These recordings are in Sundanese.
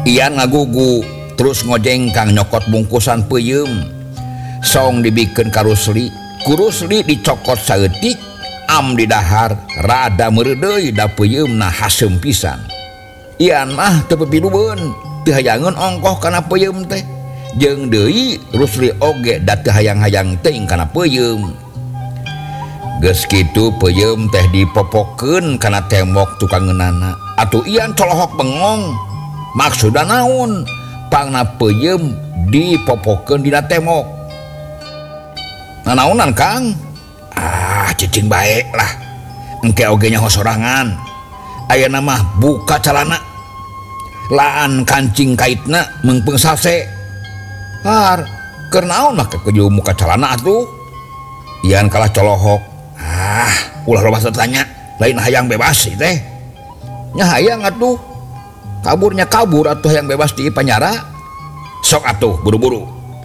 Ian ngagugu terus ngojengkang nyokot bungkusan peuyeum song dibikin ka Rusli. Ku Rusli dicokot saeutik am di dahar rada meureun deui da peuyeumna hasem pisan. Ian mah teu pipilubeun teu hayangeun ongkoh kana peuyeum teh jeung deui Rusli oge da teu hayang-hayang teuing kana peuyeum. Geus kitu peuyeum teh dipopokeun kana tembok tukangeunana. Atuh Ian colohok bengong maksudna naon pangna peuyeum dipopokeun dina tembok. Nanaonan Kang? Cicing bae lah engke oge nyaho sorangan ayeuna mah buka calana laan kancing kaitna meungpeung sase har keur naon mah keju muka calana atuh. Ian kalah colohok ulah loba tanya lain hayang bebas teh nya hayang atuh kaburnya kabur atuh hayang bebas di penjara sok atuh buru-buru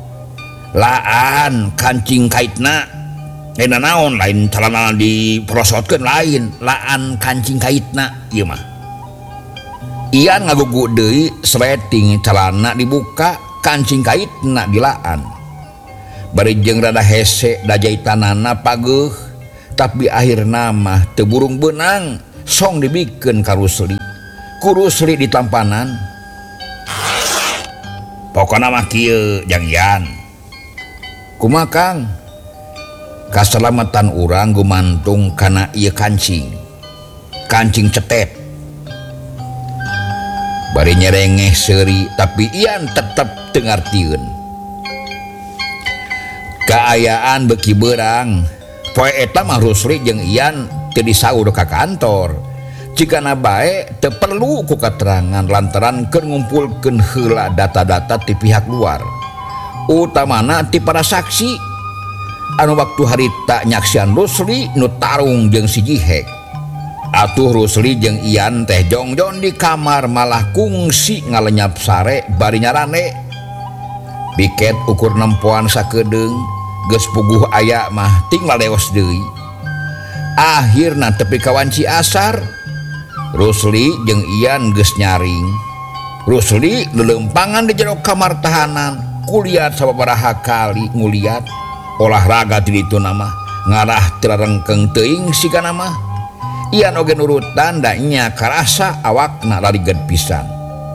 laan kancing kaitna lain naon lain calana diprosotkeun lain laan kancing kaitna ieu mah. Ian ngagugu deui sleting calana dibuka kancing kaitna dilaan bari jeung rada hese da jahitanana pageuh tapi akhirna mah teu burung beunang song dibikeun ka Rusli. Ku Rusli ditampanan pokona mah kieu Jang Ian. Kumaha Kang? Kaselamatan urang gumantung kana ieu kancing cetet. Bari nyerengeh seuri tapi Ian tetep teu ngartieun. Kaayaan beuki beurang poe eta mah Rusli jeung Ian teu disaur ka kantor. Cikana bae teu perlu ku katerangan lantaran keur ngumpulkeun heula data-data ti pihak luar. Utamana ti para saksi anu waktu harita nyaksian Rusli nu tarung jeung si Jihek. Atuh Rusli jeung Ian teh jongjon di kamar malah kungsi ngalenyap sare bari nyarane. Biket ukur nempoan sakedeung geus puguh aya mah ting laleos deui. Akhirna tepi kawanci asar Rusli jeung Ian geus nyaring. Rusli lelempangan di jero kamar tahanan kuliat sababaraha kali nguliat olahraga ti ditu nama ngarah teu rengkeung teuing sikana mah. Ian oge nurutan da nya karasa awakna rariged pisan.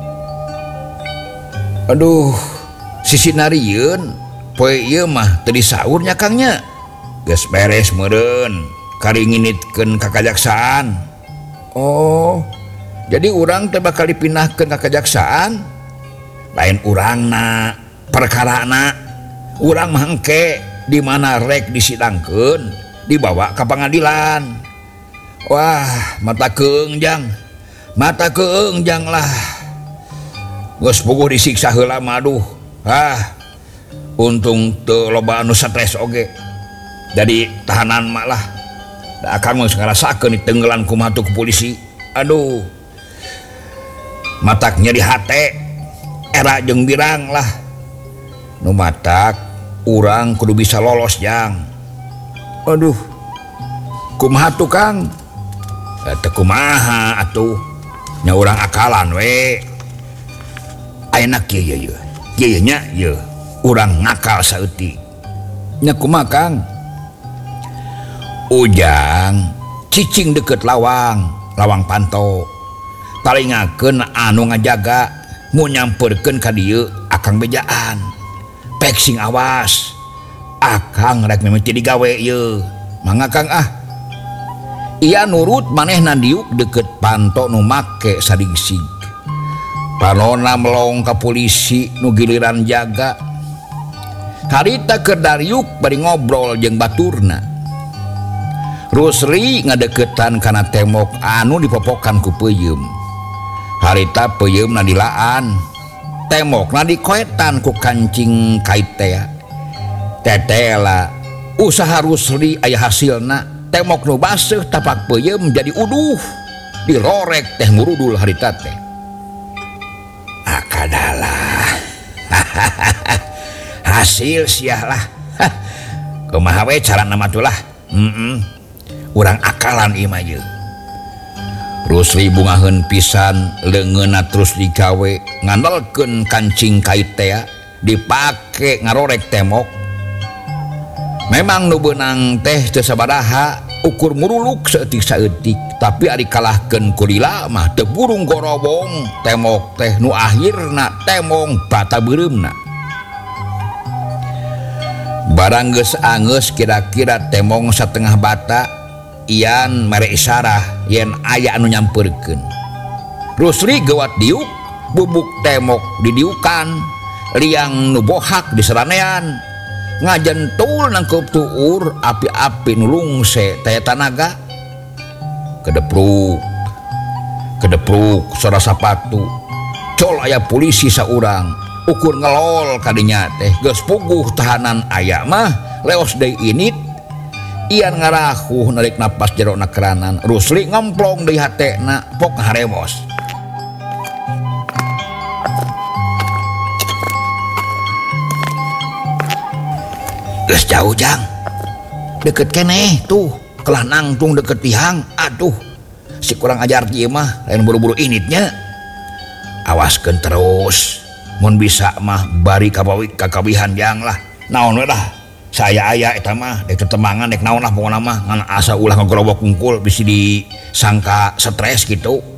Aduh sisinarieun poe ieu mah teu disaur nya Kang nya. Geus beres meureun kari nginitkeun ka kajaksaan. Oh, jadi urang teh bakal dipindahkeun ka kajaksaan? Lain urangna, perkarana. Urang mah engke di mana rek disidangkeun, dibawa ka pengadilan. Wah, mata keungjang lah. Geus puguh disiksa heula mah aduh. Untung teu loba anu stres oge. Jadi tahanan mah lah. Da akang geus ngarasakeun ditenggelan kumaha ku polisi. Aduh. Mataknya di hate. Era jeung birang lah. Nu matak urang kudu bisa lolos Jang. Aduh. Kumaha tuh Kang? Teu kumaha atuh. Nya urang akalan we. Ayeuna kieu ye. Kieu nya ye. Urang ngakal saeutik. Nya kumaha Kang? Ujang cicing deket lawang panto. Talingakeun anu ngajaga mun nyampeurkeun ka dieu akang bejaan. Pek sing awas. Akang rek mimiti digawe ye. Mangga Kang Ia nurut manehna diuk deket panto nu make sadingsig. Panona melong ka polisi nu giliran jaga. Harita keur dariuk bari ngobrol jeung baturna. Rusli ngadeketan kana tembok anu dipopokan ku peuyeum. Harita peuyeumna dilaan. Tembokna dikoetan ku kancing kait teh. Tetela usaha Rusli aya hasilna. Tembok nu baseuh tapak peuyeum jadi uduh. Dirorek teh ngurudul harita teh. Akadalah. Hasil sia lah. Kumaha we carana mah tuh lah. Urang akalan ieu mah ye. Rusli bungaheun pisan leungeunna terus digawe ngandalkeun kancing kait teh dipake ngarorek temok. Memang nu beunang teh teu sabaraha ukur muruluk saeutik saeutik, tapi ari kalahkeun ku lila mah teu burung gorobong temok teh nu akhirna temong bata beureumna. Barang geus angeus kira-kira temong satengah bata, Ian mere isyarah yen aya anu nyamperkeun. Rusli gawat diuk, bubuk temok didiukan, liang nu bohak diseranean, ngajentul nangkeup tuur api-api nu lungse taya tanaga. Kedepruk suara sapatu, col aya polisi saurang, ukur ngelol kadinya teh geus puguh tahanan aya mah leos deui init. Ian ngarahuh narik napas jerona keranan. Rusli ngemplong deui hatena pok haremos. Geus jauh jang, deket keneh tuh kelah nangtung deket tihang. Aduh si kurang ajar ieu mah lain buru-buru initnya. Awaskeun terus, mun bisa mah bari kakawihan jang lah. Naon we dah saya aya eta mah dek tetemangan dek naon lah pokona mah ngan asa ulah ngegerobok kungkul bisi disangka stres gitu.